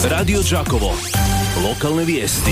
Radio Đakovo. Lokalne vijesti.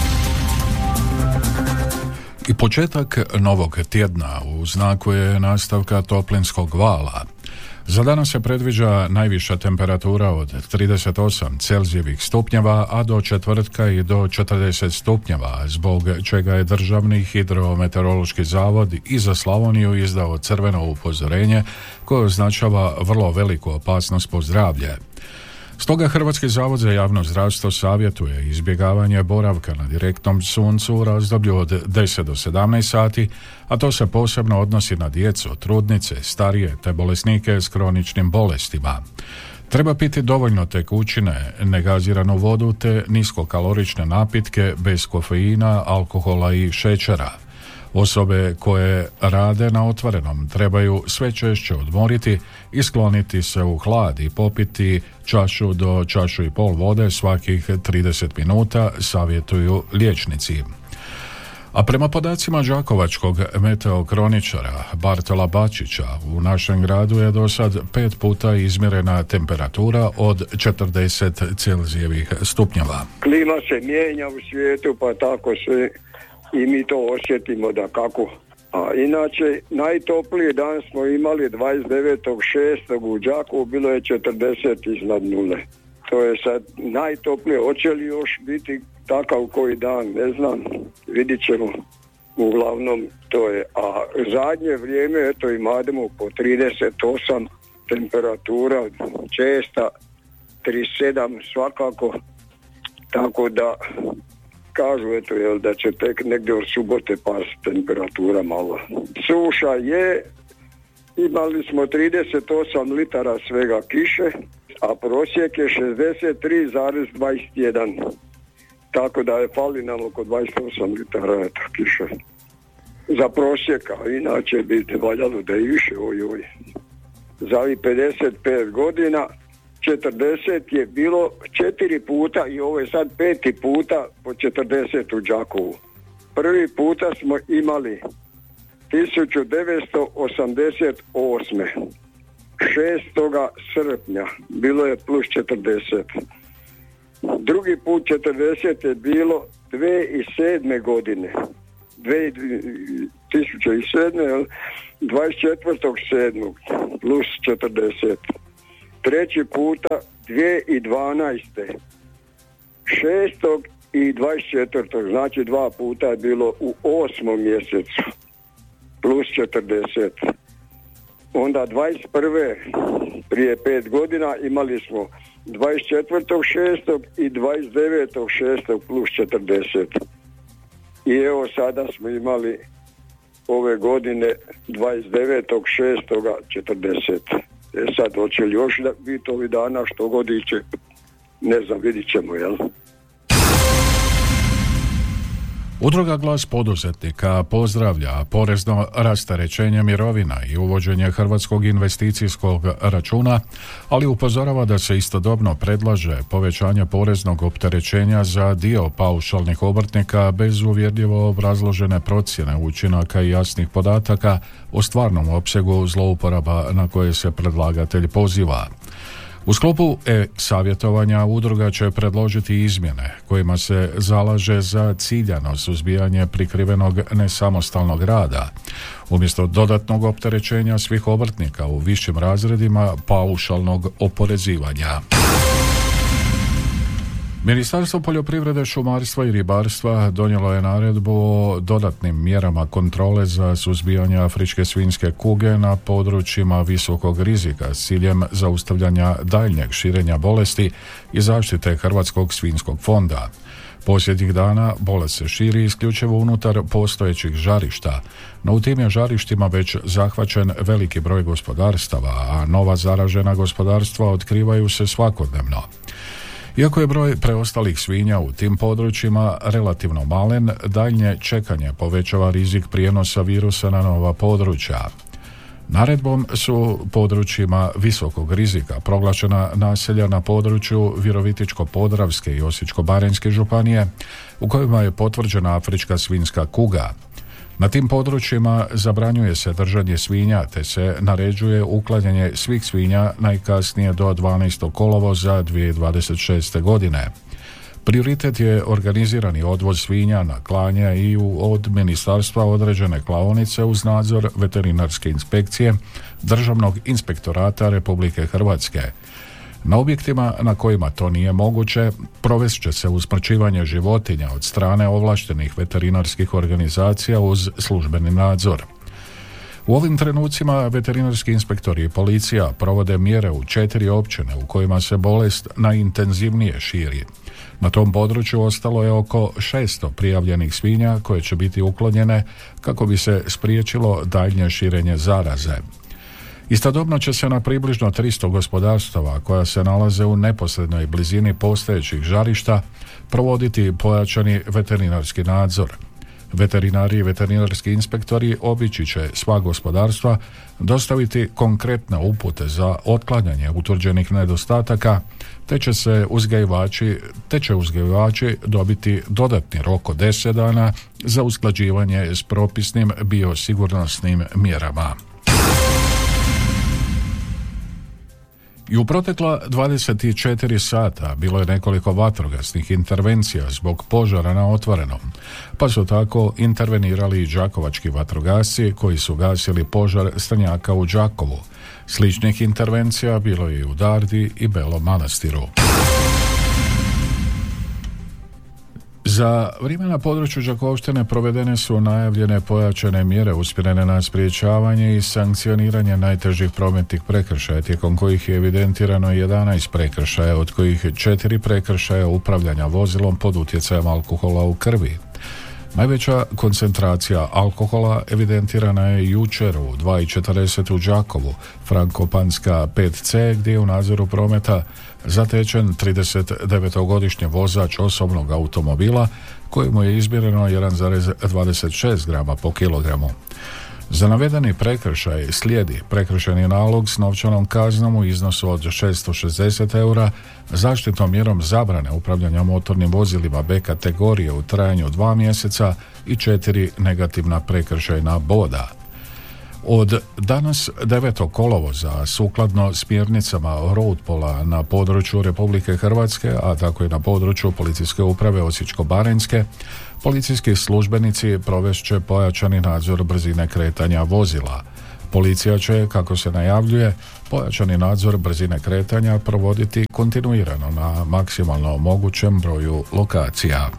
I početak novog tjedna u znaku je nastavka toplinskog vala. Za danas se predviđa najviša temperatura od 38 Celzijevih stupnjeva, a do četvrtka i do 40 stupnjeva, zbog čega je Državni hidrometeorološki zavod i za Slavoniju izdao crveno upozorenje koje označava vrlo veliku opasnost po zdravlje. Stoga Hrvatski zavod za javno zdravstvo savjetuje izbjegavanje boravka na direktnom suncu u razdoblju od 10 do 17 sati, a to se posebno odnosi na djecu, trudnice, starije te bolesnike s kroničnim bolestima. Treba piti dovoljno tekućine, negaziranu vodu te niskokalorične napitke bez kofeina, alkohola i šećera. Osobe koje rade na otvorenom trebaju sve češće odmoriti i skloniti se u hlad i popiti čašu do čašu i pol vode svakih 30 minuta, savjetuju liječnici. A prema podacima đakovačkog meteokroničara Bartola Bačića, u našem gradu je do sad 5 puta izmjerena temperatura od 40 Celzijevih stupnjeva. Klima se mijenja u svijetu, pa tako sve i mi to osjetimo da kako. A inače, najtopliji dan smo imali 29.6. u Đakovu, bilo je 40 iznad nule. To je sad najtoplije. Hoće li još biti takav koji dan, ne znam, vidit ćemo. Uglavnom to je. A zadnje vrijeme, eto, imademo po 38 temperatura, česta 37 svakako, tako da kažu eto, da će tek negdje od subote pasti temperatura malo. Suša je, imali smo 38 litara svega kiše, a prosjek je 63,21. Tako da je fali nam oko 28 litara eto, kiše. Za prosjeka, inače bi valjalo da je više, ojoj. Za ovih 55 godina 40 je bilo 4 puta i ovo je sad 5. puta po 40 u Đakovu. Prvi puta smo imali 1988. 6. srpnja bilo je plus 40. Drugi put 40 je bilo 2007. godine. 2007. 24.7. plus 40. Treći puta 2012. 6. i 24. znači 2 puta je bilo u 8. mjesecu plus 40. Onda 21. prije 5 godina imali smo 24.6. i 29.6. plus 40. I evo sada smo imali ove godine 29.6. 40. Sad hoće li još biti ovih dana što godiće, ne znam, vidit ćemo, jel? Udruga Glas poduzetnika pozdravlja porezno rasterećenje mirovina i uvođenje hrvatskog investicijskog računa, ali upozorava da se istodobno predlaže povećanje poreznog opterećenja za dio paušalnih obrtnika bez uvjerljivo obrazložene procjene učinaka i jasnih podataka o stvarnom opsegu zlouporaba na koje se predlagatelj poziva. U sklopu savjetovanja udruga će predložiti izmjene kojima se zalaže za ciljano suzbijanje prikrivenog nesamostalnog rada, umjesto dodatnog opterećenja svih obrtnika u višim razredima paušalnog oporezivanja. Ministarstvo poljoprivrede, šumarstva i ribarstva donijelo je naredbu o dodatnim mjerama kontrole za suzbijanje afričke svinjske kuge na područjima visokog rizika s ciljem zaustavljanja daljnjeg širenja bolesti i zaštite Hrvatskog svinjskog fonda. Posljednjih dana bolest se širi isključivo unutar postojećih žarišta, no u tim je žarištima već zahvaćen veliki broj gospodarstava, a nova zaražena gospodarstva otkrivaju se svakodnevno. Iako je broj preostalih svinja u tim područjima relativno malen, daljnje čekanje povećava rizik prijenosa virusa na nova područja. Naredbom su područjima visokog rizika proglašena naselja na području Virovitičko-podravske i Osječko-baranjske županije u kojima je potvrđena afrička svinjska kuga. Na tim područjima zabranjuje se držanje svinja, te se naređuje uklanjanje svih svinja najkasnije do 12. kolovoza 2026. godine. Prioritet je organizirani odvoz svinja na klanje i od ministarstva određene klaonice uz nadzor veterinarske inspekcije Državnog inspektorata Republike Hrvatske. Na objektima na kojima to nije moguće, provest će se usmrćivanje životinja od strane ovlaštenih veterinarskih organizacija uz službeni nadzor. U ovim trenucima veterinarski inspektori i policija provode mjere u 4 općine u kojima se bolest najintenzivnije širi. Na tom području ostalo je oko 600 prijavljenih svinja koje će biti uklonjene kako bi se spriječilo daljnje širenje zaraze. Istodobno će se na približno 300 gospodarstava koja se nalaze u neposrednoj blizini postojećih žarišta provoditi pojačani veterinarski nadzor. Veterinari i veterinarski inspektori obići će sva gospodarstva, dostaviti konkretne upute za otklanjanje utvrđenih nedostataka, te će uzgajivači dobiti dodatni rok od 10 dana za usklađivanje s propisnim biosigurnosnim mjerama. I u protekla 24 sata bilo je nekoliko vatrogasnih intervencija zbog požara na otvorenom, pa su tako intervenirali i đakovački vatrogasci koji su gasili požar Strnjaka u Đakovu. Sličnih intervencija bilo je i u Dardi i Belom Manastiru. Za vrijeme na području Đakovštine provedene su najavljene pojačane mjere usmjerene na sprječavanje i sankcioniranje najtežih prometnih prekršaja, tijekom kojih je evidentirano 11 prekršaja, od kojih 4 prekršaja upravljanja vozilom pod utjecajem alkohola u krvi. Najveća koncentracija alkohola evidentirana je jučer u 2:40 u Đakovu, Frankopanska 5C, gdje je u nadzoru prometa zatečen 39-godišnji vozač osobnog automobila kojemu je izmjereno 1,26 grama po kilogramu. Za navedeni prekršaj slijedi prekršajni nalog s novčanom kaznom u iznosu od 660 eura, zaštitnom mjerom zabrane upravljanja motornim vozilima B kategorije u trajanju 2 mjeseca i 4 negativna prekršajna boda. Od danas 9. kolovoza, sukladno smjernicama Roadpola na području Republike Hrvatske, a tako i na području Policijske uprave Osječko-baranjske, policijski službenici provest će pojačani nadzor brzine kretanja vozila. Policija će, kako se najavljuje, pojačani nadzor brzine kretanja provoditi kontinuirano na maksimalno mogućem broju lokacija.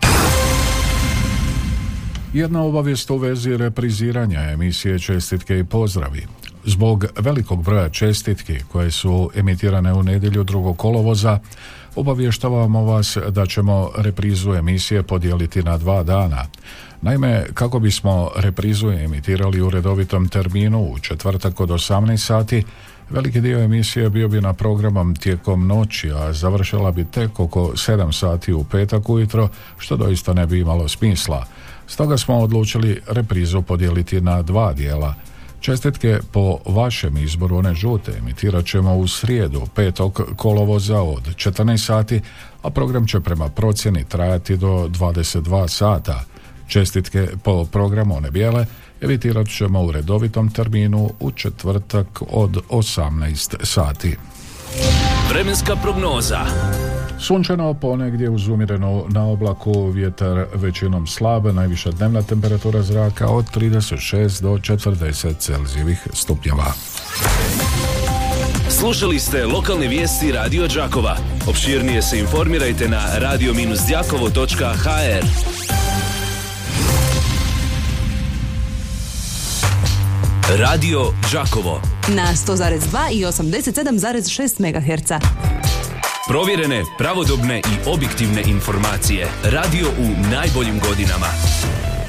Jedna obavijest u vezi repriziranja emisije Čestitke i pozdravi. Zbog velikog broja čestitki koje su emitirane u nedjelju 2. kolovoza, obavještavamo vas da ćemo reprizu emisije podijeliti na 2 dana. Naime, kako bismo reprizu emitirali u redovitom terminu u četvrtak od 18 sati, veliki dio emisije bio bi na programom tijekom noći, a završila bi tek oko 7 sati u petak ujutro, što doista ne bi imalo smisla. Stoga smo odlučili reprizu podijeliti na 2 dijela. Čestitke po vašem izboru, one žute, emitirat ćemo u srijedu 5. kolovoza od 14 sati, a program će prema procjeni trajati do 22 sata. Čestitke po programu one bijele emitirat ćemo u redovitom terminu u četvrtak od 18 sati. Vremenska prognoza. Sunčano, ponegdje uz umjereno na oblaku, vjetar većinom slab, najviša dnevna temperatura zraka od 36 do 40 Celzijevih stupnjeva. Slušali ste lokalne vijesti Radio Đakova. Opširnije se informirajte na radio-đakovo.hr. Radio Đakovo na 100,2 i 87,6 MHz. Provjerene, pravodobne i objektivne informacije. Radio u najboljim godinama.